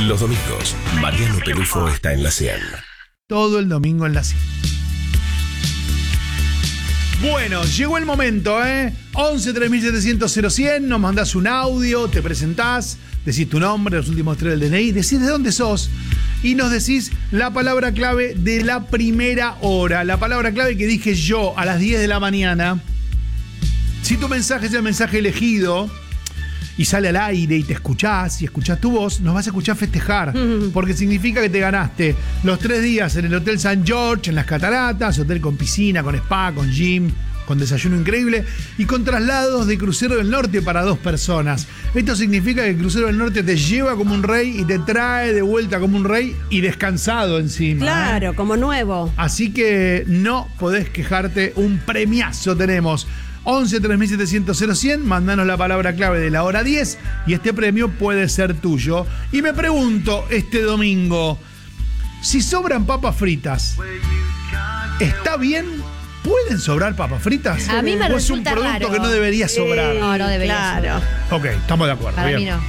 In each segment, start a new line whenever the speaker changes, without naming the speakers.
Los domingos, Mariano Pelufo está en la 100.
Todo el domingo en la 100. Bueno, llegó el momento, 11 3700 0100, nos mandás un audio, te presentás, decís tu nombre, los últimos 3 del DNI, decís de dónde sos y nos decís la palabra clave de la primera hora. La palabra clave que dije yo a las 10 de la mañana. Si tu mensaje es el mensaje elegido y sale al aire y te escuchás y escuchás tu voz, nos vas a escuchar festejar, porque significa que te ganaste los 3 días en el Hotel San George, en las Cataratas, hotel con piscina, con spa, con gym, con desayuno increíble y con traslados de Crucero del Norte para 2 personas. Esto significa que el Crucero del Norte te lleva como un rey y te trae de vuelta como un rey y descansado encima.
Claro, como nuevo.
Así que no podés quejarte, un premiazo tenemos. 11 3700 0100, mandanos la palabra clave de la hora 10 y este premio puede ser tuyo. Y me pregunto este domingo, si sobran papas fritas, ¿está bien? ¿Pueden sobrar papas fritas?
A mí me
¿O es un
resulta
producto
raro
que no debería sobrar?
No debería
Claro.
sobrar.
Ok, estamos de acuerdo.
Para
bien.
mí no.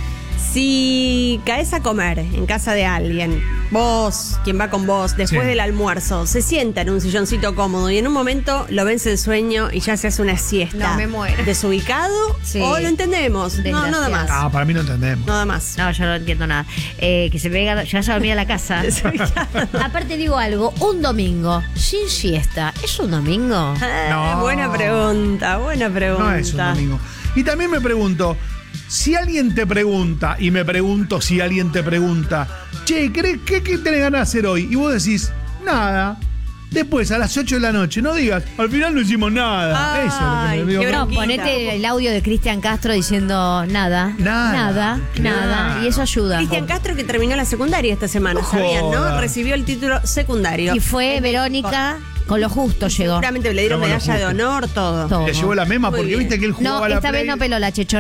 Si caes a comer en casa de alguien, vos, quien va con vos, después
Sí.
del almuerzo, se sienta en un silloncito cómodo y en un momento lo vence el sueño y ya se hace una siesta.
No, me muero.
¿Desubicado?
Sí.
¿O lo entendemos? No,
Desgraciado.
nada más.
Ah, para mí no entendemos.
Nada más.
No, yo no entiendo nada. Que se pega, llegas a dormir a la casa.
Aparte digo algo, un domingo sin siesta, ¿es un domingo?
No.
Buena pregunta, buena pregunta.
No es un domingo. Y también me pregunto, si alguien te pregunta, y me pregunto si alguien te pregunta, che, ¿qué tenés ganas de hacer hoy? Y vos decís, nada. Después, a las 8 de la noche, no digas, al final no hicimos nada.
Ay,
Eso es lo que me digo.
qué
No,
bronquita.
ponete el audio de Cristian Castro diciendo nada,
Nada, claro.
y eso ayuda.
Cristian Castro, que terminó la secundaria esta semana,
No
¿sabían, no?
jodas.
Recibió el título secundario.
Y fue Verónica con lo justo llegó.
Seguramente le dieron
Con lo
medalla de
justo.
honor, todo.
Todo.
Le llevó la mema
Muy
porque
bien.
viste que él jugaba
No,
la
esta
Play.
vez no peló la Checho